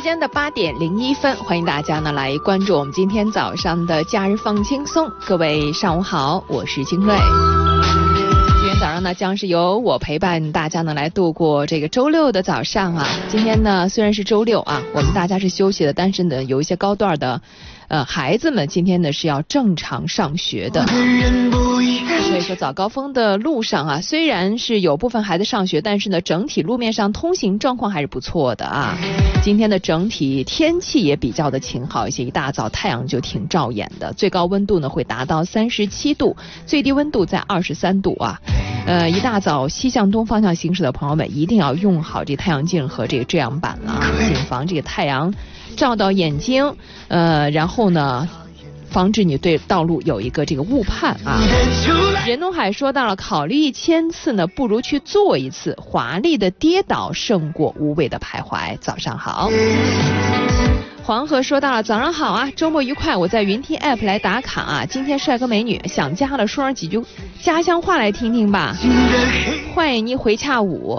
间的8点01分，欢迎大家呢来关注我们今天早上的假日放轻松。各位上午好，我是金瑞。今天早上呢将是由我陪伴大家呢来度过这个周六的早上啊。今天呢虽然是周六啊，我们大家是休息的，但是呢有一些高段的孩子们今天呢是要正常上学的。所以说早高峰的路上啊，虽然是有部分孩子上学，但是呢整体路面上通行状况还是不错的啊。今天的整体天气也比较的晴好一些，一大早太阳就挺照眼的，最高温度呢会达到37度，最低温度在23度啊。一大早西向东方向行驶的朋友们一定要用好这太阳镜和这个遮阳板了啊，谨防这个太阳照到眼睛，然后呢防止你对道路有一个这个误判啊。任东海说到了，考虑1000次呢，不如去做一次，华丽的跌倒胜过无谓的徘徊。早上好。黄河说到了，早上好啊，周末愉快，我在云听 app 来打卡啊。今天帅哥美女想家了，说上几句家乡话来听听吧。欢迎你回恰舞。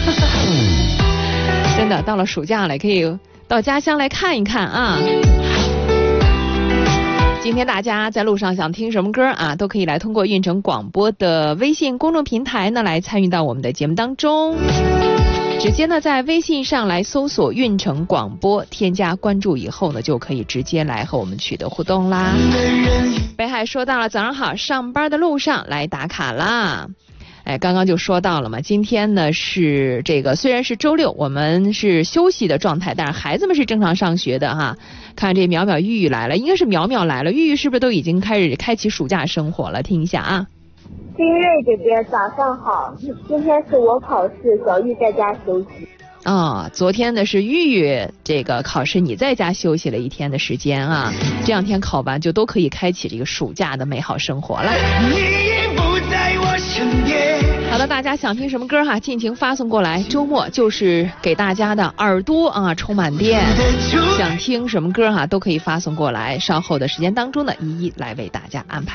真的到了暑假了，可以到家乡来看一看啊。今天大家在路上想听什么歌啊，都可以来通过运城广播的微信公众平台呢来参与到我们的节目当中。直接呢在微信上来搜索运城广播，添加关注以后呢就可以直接来和我们取得互动啦。北海说到了，早上好，上班的路上来打卡啦。刚刚就说到了嘛，今天呢是这个虽然是周六，我们是休息的状态，但是孩子们是正常上学的哈。看这淼淼玉玉来了，应该是淼淼来了，玉玉是不是都已经开启暑假生活了？听一下啊。 金瑞姐姐早上好，今天是我考试，小玉在家休息。 昨天呢是玉玉这个考试，你在家休息了1天的时间啊，这2天考完就都可以开启这个暑假的美好生活了。好的，大家想听什么歌哈，尽情发送过来。周末就是给大家的耳朵啊充满电，想听什么歌哈都可以发送过来。稍后的时间当中呢，一一来为大家安排。